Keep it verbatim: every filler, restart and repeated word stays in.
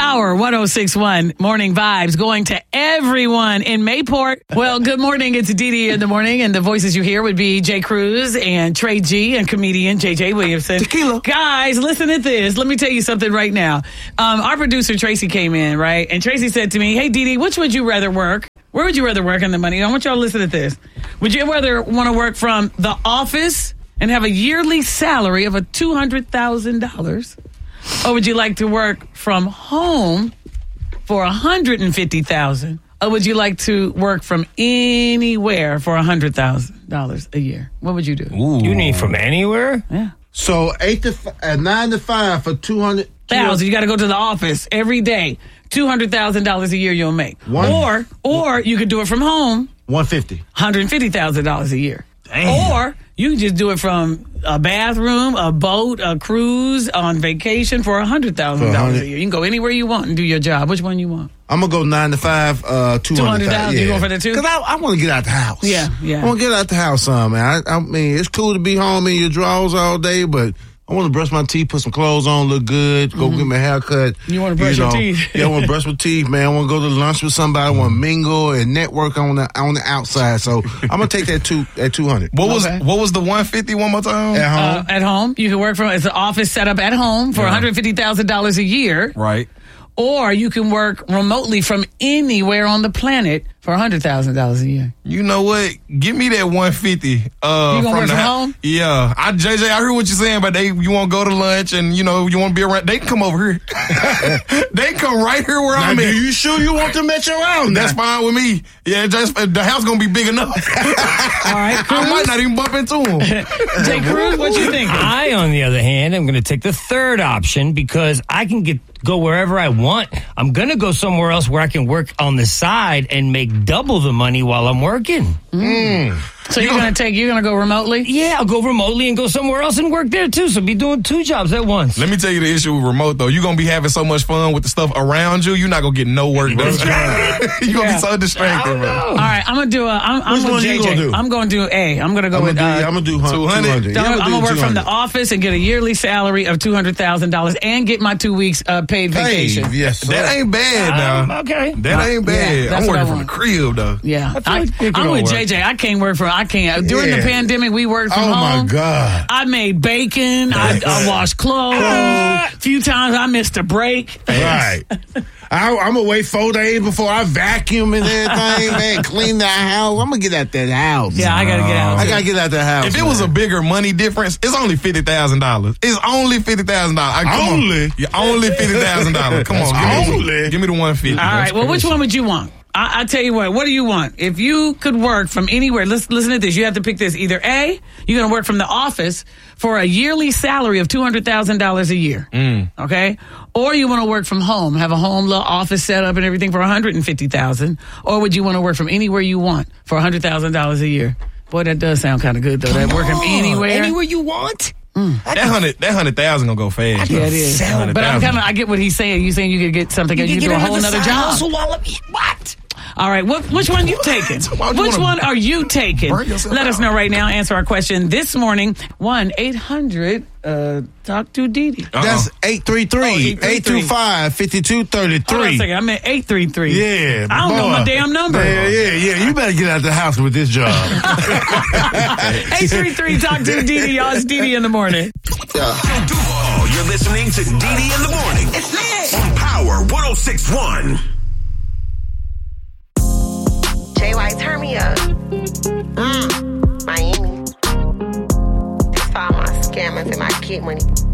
Power one oh six point one Morning Vibes going to everyone in Mayport. Well, good morning. It's Didi in the morning, and the voices you hear would be Jay Cruz and Trey G and comedian J J Williamson. Tequila. Guys, listen to this. Let me tell you something right now. Um, our producer Tracy came in, right? And Tracy said to me, hey, Didi, which would you rather work? Where would you rather work on the money? I want y'all to listen to this. Would you rather want to work from the office and have a yearly salary of a two hundred thousand dollars? Or would you like to work from home for one hundred fifty thousand dollars? Or would you like to work from anywhere for one hundred thousand dollars a year? What would you do? Ooh. You need from anywhere? Yeah. So eight to f- uh, nine to five for two hundred thousand. You got to go to the office every day. Two hundred thousand dollars a year you'll make. One, or or you could do it from home. One fifty. One hundred fifty thousand dollars a year. Damn. Or you can just do it from a bathroom, a boat, a cruise, on vacation for one hundred thousand dollars a year. You can go anywhere you want and do your job. Which one you want? I'm going to go nine to five, uh, two hundred thousand. two hundred thousand dollars. Yeah. You going for the two? Because I, I want to get out the house. Yeah, yeah. I want to get out the house some, man. I, I mean, it's cool to be home in your drawers all day, but I want to brush my teeth, put some clothes on, look good, go mm-hmm. get my hair cut. You want to brush you know. your teeth? Yeah, I want to brush my teeth, man. I want to go to lunch with somebody. I want to mingle and network on the on the outside. So I'm gonna take that two at two hundred. What was okay. what was the one fifty one more time? At home. Uh, at home, you can work from it's an office set up at home for yeah. one hundred fifty thousand dollars a year. Right. Or you can work remotely from anywhere on the planet for one hundred thousand dollars a year. You know what? Give me that one fifty. Uh, you gonna from work the from ha- home? Yeah. I, J J, I heard what you're saying, but they you want to go to lunch and, you know, you want to be around. They can come over here. They come right here where now, I'm at. at. Are you sure you want them at your house? That's fine with me. Yeah, just the house going to be big enough. All right, Cruz. I might not even bump into them. Jay Cruz, what you think? I, on the other hand, am going to take the third option because I can get go wherever I want. I'm going to go somewhere else where I can work on the side and make double the money while I'm working. Mm. So you're going to take, you're going to go remotely? Yeah, I'll go remotely and go somewhere else and work there too. So be doing two jobs at once. Let me tell you the issue with remote though. You're going to be having so much fun with the stuff around you. You're not going to get no work done. You're going to be so distracted, bro. All right, I'm going to do a, I'm, I'm Which with J J. Gonna do? I'm going to do A. I'm going to go I'm with, gonna do, uh, I'm going to do two hundred. Yeah, I'm going to work from the office and get a yearly salary of two hundred thousand dollars and get my two weeks uh, paid vacation. Hey, yes, sir. That ain't bad now. Um, okay. That ain't bad. Yeah, I'm working from want. the crib though. Yeah. I, like I'm with work. J J. I can't work from, I can't. During Yeah. the pandemic, we worked from oh home. Oh, my God. I made bacon. I, I washed clothes. A few times I missed a break. Right. I, I'm going to wait four days before I vacuum and everything, man. Clean that house. I'm going to get out that house. Yeah, I got to get out. I got to get out that house. If it man. was a bigger money difference, it's only fifty thousand dollars. It's only fifty thousand dollars. Only? On. Yeah, only fifty thousand dollars. Come on. Give only? me, give me the one fifty. All right. Well, which one would you want? I, I tell you what. What do you want? If you could work from anywhere, listen, listen to this. You have to pick this. Either A, you're going to work from the office for a yearly salary of two hundred thousand dollars a year. Mm. Okay? Or you want to work from home, have a home little office set up and everything for one hundred fifty thousand dollars. Or would you want to work from anywhere you want for one hundred thousand dollars a year? Boy, that does sound kind of good, though. That work from anywhere. Anywhere you want? Mm. That hundred, that hundred thousand gonna go fast. Yeah, it is. But I'm kind of, I get what he's saying. You saying you could get something, you, you do a whole other job. What? All right, what, which one you taking? Which one are you taking? Let us know right now. Answer our question this morning. one eight hundred uh, talk to Didi. That's eight three three, eight two five, five two three three. Hold on a second. I'm at eight three three. Yeah. I don't boy. know my damn number. Yeah, yeah, yeah. You better get out the house with this job. eight three three talk to Didi. Y'all, it's Didi in the morning. Yeah. Duval, you're listening to Didi in the morning. It's lit. On Power one oh six point one. J Y, turn me up. Mm, Miami. That's for all my scammers and my kid money.